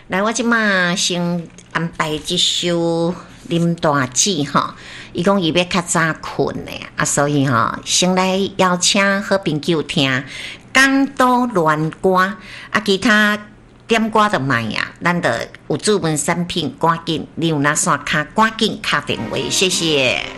来，我即马先安排即首林大姐吼，伊讲伊要较早困的所以先来邀请好朋友听港都恋歌其他点歌就卖咱就有主文产品，赶紧你有哪线卡，赶紧敲电话，谢谢。